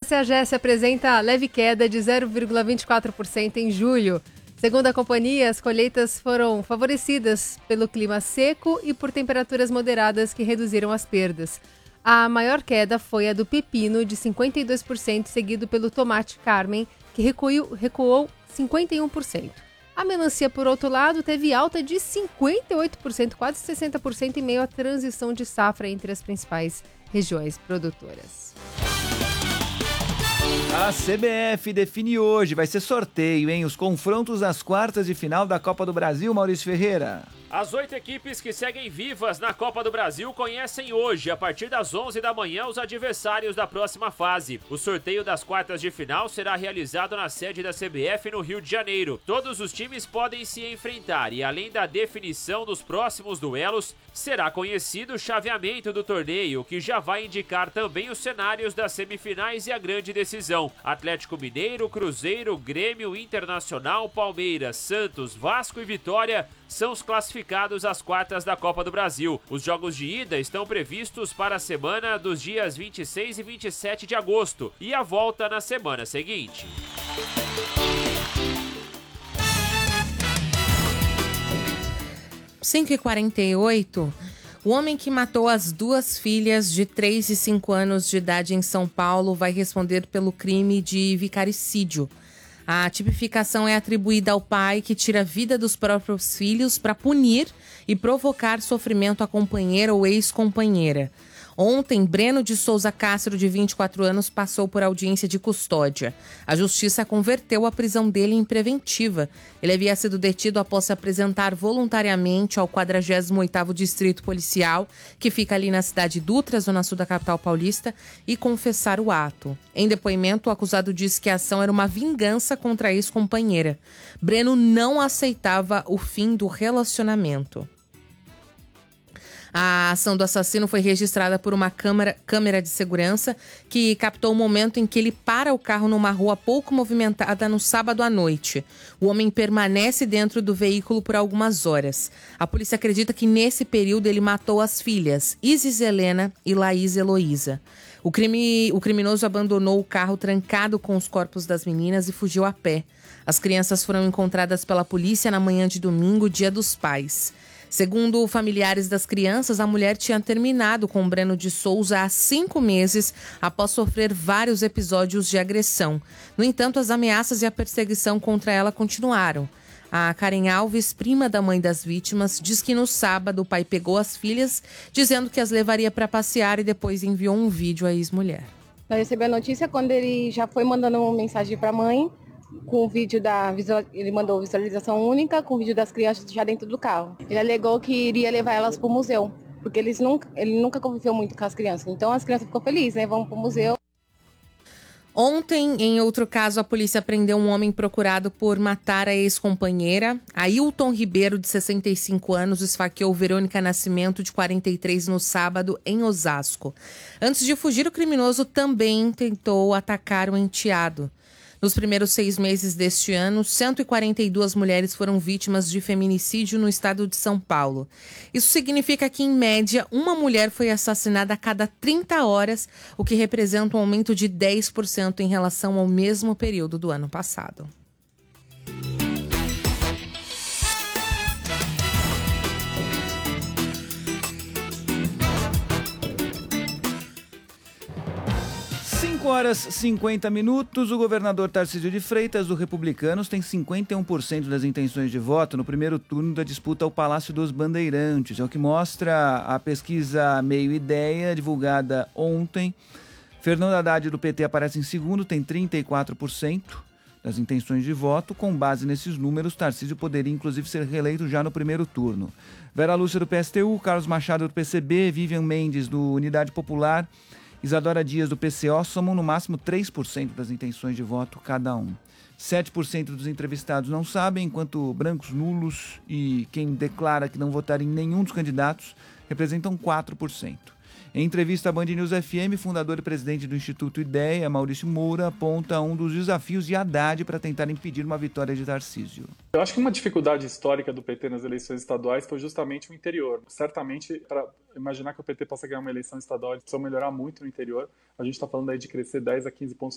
CEAGESP apresenta leve queda de 0,24% em julho. Segundo a companhia, as colheitas foram favorecidas pelo clima seco e por temperaturas moderadas que reduziram as perdas. A maior queda foi a do pepino, de 52%, seguido pelo tomate Carmen, que recuou 51%. A melancia, por outro lado, teve alta de 58%, quase 60%, em meio à transição de safra entre as principais regiões produtoras. A CBF define hoje, vai ser sorteio, hein? Os confrontos das quartas de final da Copa do Brasil, Maurício Ferreira. As 8 equipes que seguem vivas na Copa do Brasil conhecem hoje, a partir das 11 da manhã, os adversários da próxima fase. O sorteio das quartas de final será realizado na sede da CBF no Rio de Janeiro. Todos os times podem se enfrentar e, além da definição dos próximos duelos, será conhecido o chaveamento do torneio, que já vai indicar também os cenários das semifinais e a grande decisão. Atlético Mineiro, Cruzeiro, Grêmio, Internacional, Palmeiras, Santos, Vasco e Vitória são os classificados às quartas da Copa do Brasil. Os jogos de ida estão previstos para a semana dos dias 26 e 27 de agosto e a volta na semana seguinte. Às 5h48, o homem que matou as duas filhas de 3 e 5 anos de idade em São Paulo vai responder pelo crime de vicaricídio. A tipificação é atribuída ao pai que tira a vida dos próprios filhos para punir e provocar sofrimento à companheira ou ex-companheira. Ontem, Breno de Souza Castro, de 24 anos, passou por audiência de custódia. A justiça converteu a prisão dele em preventiva. Ele havia sido detido após se apresentar voluntariamente ao 48º Distrito Policial, que fica ali na cidade de Dutra, zona sul da capital paulista, e confessar o ato. Em depoimento, o acusado disse que a ação era uma vingança contra a ex-companheira. Breno não aceitava o fim do relacionamento. A ação do assassino foi registrada por uma câmera de segurança que captou o momento em que ele para o carro numa rua pouco movimentada no sábado à noite. O homem permanece dentro do veículo por algumas horas. A polícia acredita que nesse período ele matou as filhas Isis Helena e Laís Heloísa. O criminoso abandonou o carro trancado com os corpos das meninas e fugiu a pé. As crianças foram encontradas pela polícia na manhã de domingo, Dia dos Pais. Segundo familiares das crianças, a mulher tinha terminado com Breno de Souza há 5 meses após sofrer vários episódios de agressão. No entanto, as ameaças e a perseguição contra ela continuaram. A Karen Alves, prima da mãe das vítimas, diz que no sábado o pai pegou as filhas, dizendo que as levaria para passear e depois enviou um vídeo à ex-mulher. Nós recebemos a notícia quando ele já foi mandando uma mensagem para a mãe, com o vídeo ele mandou visualização única com o vídeo das crianças já dentro do carro. Ele alegou que iria levar elas para o museu, porque ele nunca conviveu muito com as crianças. Então as crianças ficou felizes, né? Vamos para o museu. Ontem, em outro caso, a polícia prendeu um homem procurado por matar a ex-companheira. Ailton Ribeiro, de 65 anos, esfaqueou Verônica Nascimento, de 43, no sábado, em Osasco. Antes de fugir, o criminoso também tentou atacar o enteado. Nos primeiros 6 meses deste ano, 142 mulheres foram vítimas de feminicídio no estado de São Paulo. Isso significa que, em média, uma mulher foi assassinada a cada 30 horas, o que representa um aumento de 10% em relação ao mesmo período do ano passado. Horas 50 minutos, o governador Tarcísio de Freitas, do Republicanos, tem 51% das intenções de voto no primeiro turno da disputa ao Palácio dos Bandeirantes. É o que mostra a pesquisa Meio Ideia, divulgada ontem. Fernando Haddad, do PT, aparece em segundo, tem 34% das intenções de voto. Com base nesses números, Tarcísio poderia, inclusive, ser reeleito já no primeiro turno. Vera Lúcia, do PSTU, Carlos Machado, do PCB, Vivian Mendes, do Unidade Popular, Isadora Dias, do PCO, somam no máximo 3% das intenções de voto cada um. 7% dos entrevistados não sabem, enquanto brancos, nulos e quem declara que não votar em nenhum dos candidatos representam 4%. Em entrevista à Band News FM, fundador e presidente do Instituto Ideia, Maurício Moura, aponta um dos desafios de Haddad para tentar impedir uma vitória de Tarcísio. Eu acho que uma dificuldade histórica do PT nas eleições estaduais foi justamente o interior. Certamente, para imaginar que o PT possa ganhar uma eleição estadual, eles precisam melhorar muito no interior. A gente está falando aí de crescer 10 a 15 pontos